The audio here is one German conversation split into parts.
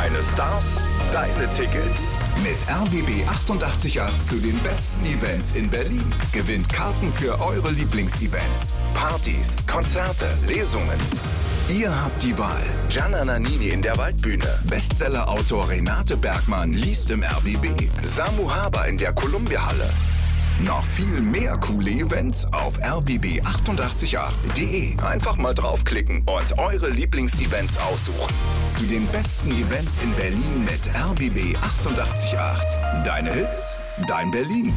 Deine Stars, deine Tickets. Mit RBB 888 zu den besten Events in Berlin. Gewinnt Karten für eure Lieblingsevents. Partys, Konzerte, Lesungen. Ihr habt die Wahl. Gianna Nannini in der Waldbühne. Bestseller-Autor Renate Bergmann liest im RBB. Samu Haber in der Columbia-Halle. Noch viel mehr coole Events auf rbb888.de. Einfach mal draufklicken und eure Lieblingsevents aussuchen. Zu den besten Events in Berlin mit RBB 888. Deine Hits, dein Berlin.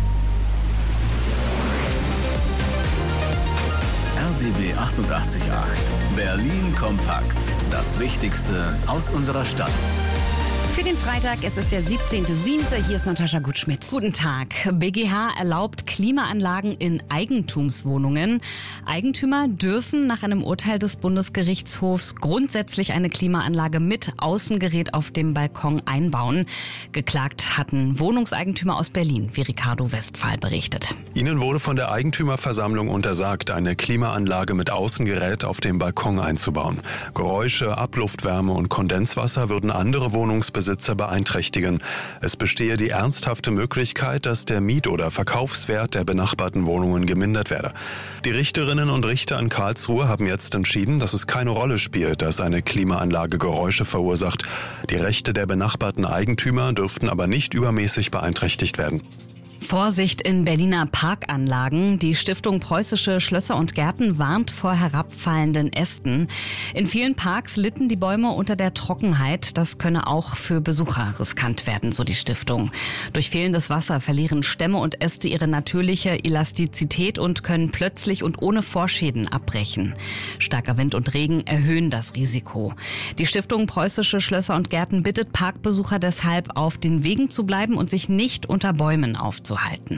RBB 888. Berlin kompakt. Das Wichtigste aus unserer Stadt. Für den Freitag, es ist der 17.07. Hier ist Natascha Gutschmidt. Guten Tag. BGH erlaubt Klimaanlagen in Eigentumswohnungen. Eigentümer dürfen nach einem Urteil des Bundesgerichtshofs grundsätzlich eine Klimaanlage mit Außengerät auf dem Balkon einbauen. Geklagt hatten Wohnungseigentümer aus Berlin, wie Ricardo Westphal berichtet. Ihnen wurde von der Eigentümerversammlung untersagt, eine Klimaanlage mit Außengerät auf dem Balkon einzubauen. Geräusche, Abluftswärme und Kondenswasser würden andere Wohnungsbesitzer beeinträchtigen. Es bestehe die ernsthafte Möglichkeit, dass der Miet- oder Verkaufswert der benachbarten Wohnungen gemindert werde. Die Richterinnen und Richter in Karlsruhe haben jetzt entschieden, dass es keine Rolle spielt, dass eine Klimaanlage Geräusche verursacht. Die Rechte der benachbarten Eigentümer dürften aber nicht übermäßig beeinträchtigt werden. Vorsicht in Berliner Parkanlagen. Die Stiftung Preußische Schlösser und Gärten warnt vor herabfallenden Ästen. In vielen Parks litten die Bäume unter der Trockenheit. Das könne auch für Besucher riskant werden, so die Stiftung. Durch fehlendes Wasser verlieren Stämme und Äste ihre natürliche Elastizität und können plötzlich und ohne Vorschäden abbrechen. Starker Wind und Regen erhöhen das Risiko. Die Stiftung Preußische Schlösser und Gärten bittet Parkbesucher deshalb, auf den Wegen zu bleiben und sich nicht unter Bäumen aufzuhalten.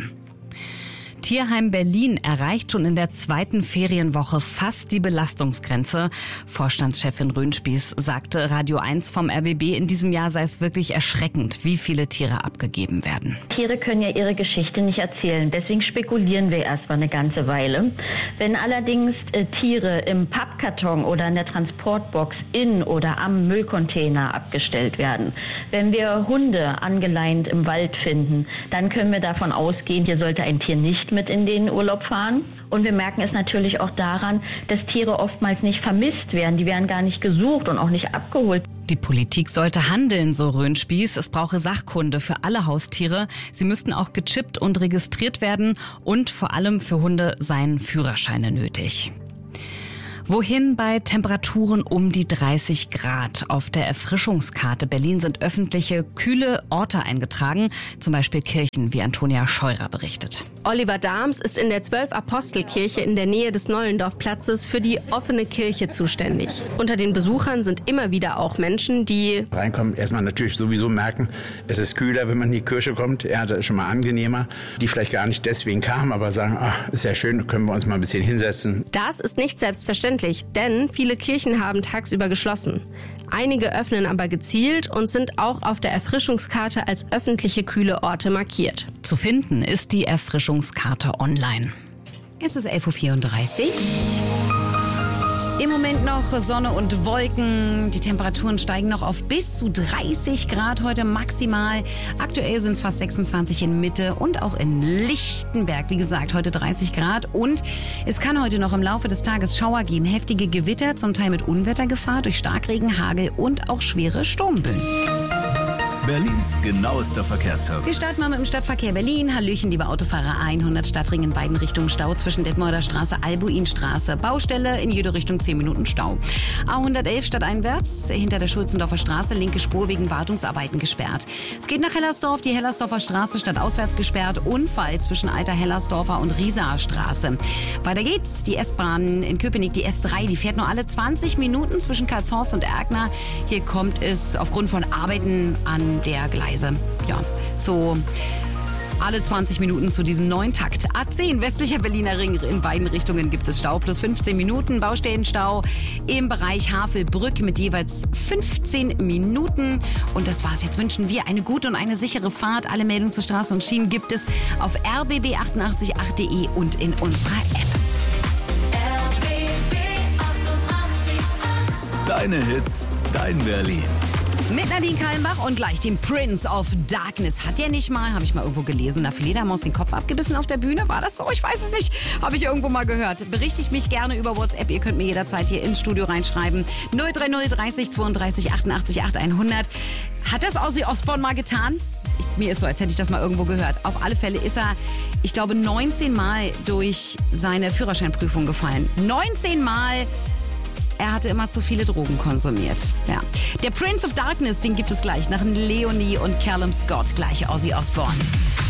Tierheim Berlin erreicht schon in der zweiten Ferienwoche fast die Belastungsgrenze. Vorstandschefin Röhnspieß sagte Radio 1 vom RBB, in diesem Jahr sei es wirklich erschreckend, wie viele Tiere abgegeben werden. Tiere können ja ihre Geschichte nicht erzählen, deswegen spekulieren wir erstmal eine ganze Weile. Wenn allerdings Tiere im Pappkarton oder in der Transportbox in oder am Müllcontainer abgestellt werden, wenn wir Hunde angeleint im Wald finden, dann können wir davon ausgehen, hier sollte ein Tier nicht mit in den Urlaub fahren. Und wir merken es natürlich auch daran, dass Tiere oftmals nicht vermisst werden. Die werden gar nicht gesucht und auch nicht abgeholt. Die Politik sollte handeln, so Röhnspieß. Es brauche Sachkunde für alle Haustiere. Sie müssten auch gechippt und registriert werden. Und vor allem für Hunde seien Führerscheine nötig. Wohin bei Temperaturen um die 30 Grad? Auf der Erfrischungskarte Berlin sind öffentliche, kühle Orte eingetragen, zum Beispiel Kirchen, wie Antonia Scheurer berichtet. Oliver Dahms ist in der 12-Apostel-Kirche in der Nähe des Nollendorf-Platzes für die offene Kirche zuständig. Unter den Besuchern sind immer wieder auch Menschen, die reinkommen, erstmal natürlich sowieso merken, es ist kühler, wenn man in die Kirche kommt. Ja, das ist schon mal angenehmer. Die vielleicht gar nicht deswegen kamen, aber sagen, ist ja schön, können wir uns mal ein bisschen hinsetzen. Das ist nicht selbstverständlich, denn viele Kirchen haben tagsüber geschlossen. Einige öffnen aber gezielt und sind auch auf der Erfrischungskarte als öffentliche kühle Orte markiert. Zu finden ist die Erfrischungskarte online. Es ist 11.34 Uhr. Im Moment noch Sonne und Wolken. Die Temperaturen steigen noch auf bis zu 30 Grad heute maximal. Aktuell sind es fast 26 in Mitte und auch in Lichtenberg. Wie gesagt, heute 30 Grad. Und es kann heute noch im Laufe des Tages Schauer geben. Heftige Gewitter, zum Teil mit Unwettergefahr durch Starkregen, Hagel und auch schwere Sturmböen. Berlins genauester Verkehrsservice. Wir starten mal mit dem Stadtverkehr Berlin. Hallöchen, liebe Autofahrer. 100 Stadtring in beiden Richtungen Stau zwischen Detmolder Straße, Albuinstraße. Baustelle in jede Richtung 10 Minuten Stau. A111 stadteinwärts, hinter der Schulzendorfer Straße, linke Spur wegen Wartungsarbeiten gesperrt. Es geht nach Hellersdorf, die Hellersdorfer Straße stadtauswärts gesperrt. Unfall zwischen Alter Hellersdorfer und Riesaer Straße. Weiter geht's. Die S-Bahn in Köpenick, die S3, die fährt nur alle 20 Minuten zwischen Karlshorst und Erkner. Hier kommt es aufgrund von Arbeiten an der Gleise. Ja, so alle 20 Minuten zu diesem neuen Takt. A10, westlicher Berliner Ring. In beiden Richtungen gibt es Stau plus 15 Minuten. Baustellenstau im Bereich Havelbrück mit jeweils 15 Minuten. Und das war's. Jetzt wünschen wir eine gute und eine sichere Fahrt. Alle Meldungen zu Straße und Schienen gibt es auf rbb888.de und in unserer App. Deine Hits, dein Berlin. Mit Nadine Kallenbach und gleich dem Prince of Darkness. Hat der nicht mal, habe ich mal irgendwo gelesen, eine Fledermaus den Kopf abgebissen auf der Bühne? War das so? Ich weiß es nicht. Habe ich irgendwo mal gehört. Berichte ich mich gerne über WhatsApp. Ihr könnt mir jederzeit hier ins Studio reinschreiben. 030 30 32 88 8100. Hat das Ozzy Osbourne mal getan? Mir ist so, als hätte ich das mal irgendwo gehört. Auf alle Fälle ist er, ich glaube, 19 Mal durch seine Führerscheinprüfung gefallen. 19 Mal. Er hatte immer zu viele Drogen konsumiert. Ja. Der Prince of Darkness, den gibt es gleich nach Leonie und Callum Scott. Gleich Ozzy Osbourne.